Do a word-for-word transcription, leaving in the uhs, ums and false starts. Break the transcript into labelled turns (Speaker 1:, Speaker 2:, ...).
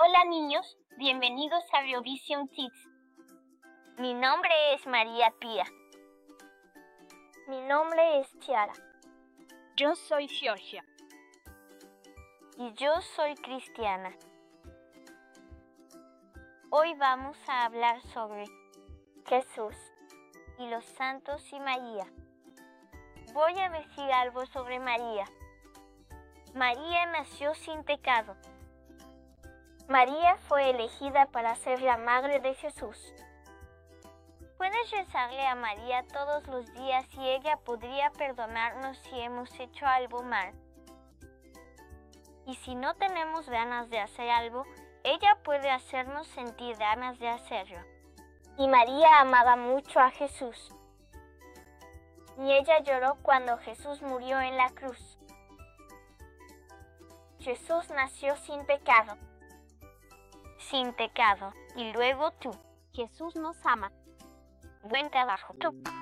Speaker 1: Hola niños, bienvenidos a Biovision Kids. Mi nombre es María Pía.
Speaker 2: Mi nombre es Chiara.
Speaker 3: Yo soy Georgia.
Speaker 1: Y yo soy Cristiana. Hoy vamos a hablar sobre
Speaker 2: Jesús
Speaker 1: y los santos y María. Voy a decir algo sobre María. María nació sin pecado.
Speaker 2: María fue elegida para ser la madre de Jesús.
Speaker 1: Puedes rezarle a María todos los días y ella podría perdonarnos si hemos hecho algo mal. Y si no tenemos ganas de hacer algo, ella puede hacernos sentir ganas de hacerlo.
Speaker 2: Y María amaba mucho a Jesús. Y ella lloró cuando Jesús murió en la cruz. Jesús nació sin pecado.
Speaker 1: Sin pecado. Y luego tú.
Speaker 3: Jesús nos ama.
Speaker 1: Buen trabajo. Tú.